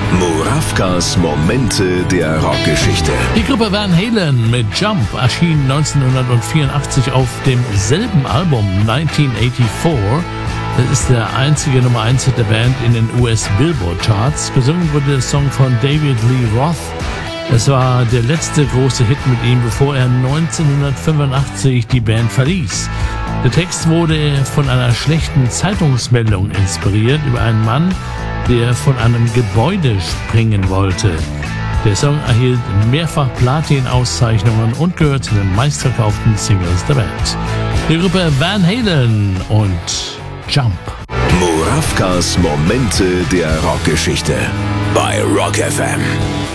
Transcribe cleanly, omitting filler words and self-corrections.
Murawkas Momente der Rockgeschichte. Die Gruppe Van Halen mit Jump erschien 1984 auf demselben Album 1984. Das ist der einzige Nummer 1 Hit der Band in den US Billboard Charts. Gesungen wurde der Song von David Lee Roth. Es war der letzte große Hit mit ihm, bevor er 1985 die Band verließ. Der Text wurde von einer schlechten Zeitungsmeldung inspiriert über einen Mann, der von einem Gebäude springen wollte. Der Song erhielt mehrfach Platin-Auszeichnungen und gehört zu den meistverkauften Singles der Band. Die Gruppe Van Halen und Jump. Murawkas Momente der Rockgeschichte bei Rock FM.